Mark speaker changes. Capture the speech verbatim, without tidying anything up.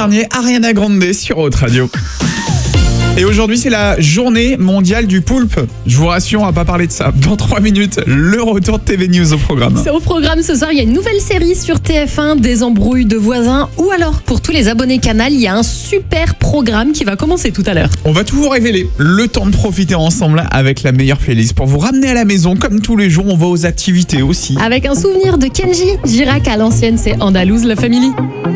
Speaker 1: dernier, Ariana Grande sur Haute Radio. Et aujourd'hui, c'est la journée mondiale du poulpe. Je vous rassure, on va pas parler de ça. Dans trois minutes, le retour de T V News au programme.
Speaker 2: C'est au programme ce soir, il y a une nouvelle série sur T F un, des embrouilles de voisins. Ou alors, pour tous les abonnés Canal, il y a un super programme qui va commencer tout à l'heure.
Speaker 1: On va tout vous révéler. Le temps de profiter ensemble avec la meilleure playlist. Pour vous ramener à la maison, comme tous les jours, on va aux activités aussi.
Speaker 2: Avec un souvenir de Kenji Girac à l'ancienne, c'est Andalouse la famille.